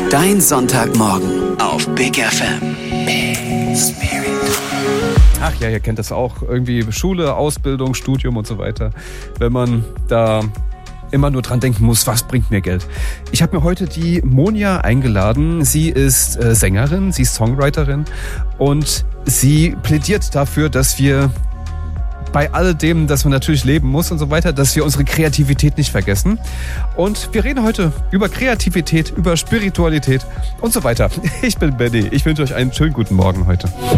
Dein Sonntagmorgen auf Big FM. Spirit. Ach ja, ihr kennt das auch. Irgendwie Schule, Ausbildung, Studium und so weiter. Wenn man da immer nur dran denken muss, was bringt mir Geld. Ich habe mir heute die Monja eingeladen. Sie ist Sängerin, sie ist Songwriterin und sie plädiert dafür, dass wir bei alledem, dass man natürlich leben muss und so weiter, dass wir unsere Kreativität nicht vergessen. Und wir reden heute über Kreativität, über Spiritualität und so weiter. Ich bin Benny. Ich wünsche euch einen schönen guten Morgen heute.